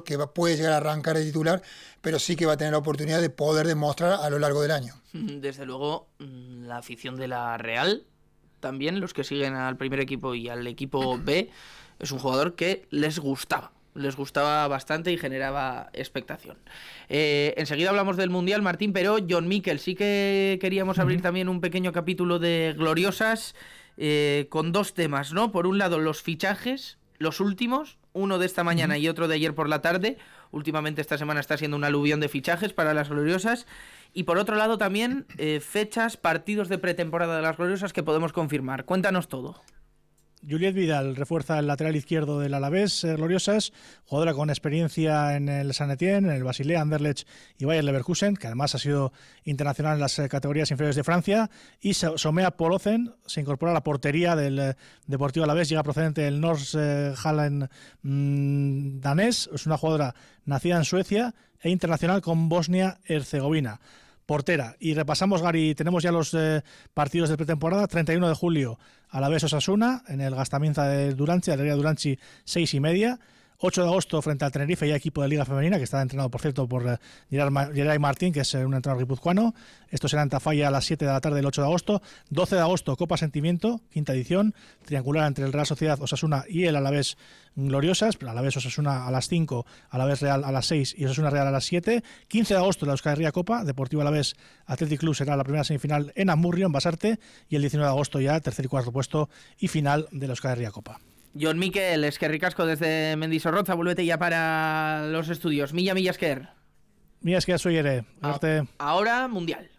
que puede llegar a arrancar de titular, pero sí que va a tener la oportunidad de poder demostrar a lo largo del año. Desde luego, la afición de la Real, también los que siguen al primer equipo y al equipo B, es un jugador que les gustaba bastante y generaba expectación. Enseguida hablamos del Mundial, Martín, pero Jon Miquel, sí que queríamos abrir también un pequeño capítulo de Gloriosas con dos temas, ¿no? Por un lado, los fichajes, los últimos, uno de esta mañana y otro de ayer por la tarde. Últimamente esta semana está siendo un aluvión de fichajes para las Gloriosas. Y por otro lado también fechas, partidos de pretemporada de las Gloriosas que podemos confirmar. Cuéntanos todo. Juliet Vidal refuerza el lateral izquierdo del Alavés, Gloriosas, jugadora con experiencia en el Saint-Étienne, en el Basilea, Anderlecht y Bayer Leverkusen, que además ha sido internacional en las categorías inferiores de Francia, y Somea Polosen se incorpora a la portería del Deportivo Alavés, llega procedente del Nordsjælland danés, es una jugadora nacida en Suecia e internacional con Bosnia-Herzegovina. Portera. Y repasamos, Gary, tenemos ya los partidos de pretemporada. 31 de julio, Alavés Osasuna, en el Gastaminza de Duranchi, Alegría Duranchi, 6:30. 8 de agosto frente al Tenerife, ya equipo de Liga Femenina, que está entrenado, por cierto, por Geray Martín, que es un entrenador guipuzcoano. Esto será en Tafalla a las 7 de la tarde del 8 de agosto. 12 de agosto, Copa Sentimiento, quinta edición, triangular entre el Real Sociedad Osasuna y el Alavés Gloriosas. Alavés Osasuna a las 5, Alavés Real a las 6 y Osasuna Real a las 7. 15 de agosto, la Euskal Herria Copa, Deportivo Alavés Athletic Club será la primera semifinal en Amurrio, en Basarte, y el 19 de agosto ya, tercer y cuarto puesto y final de la Euskal Herria Copa. Jon Miquel, eskerrik asko desde Mendizorroza, vuélvete ya para los estudios. Milla esker. Milla esker, soy Ere. Ahora, Mundial.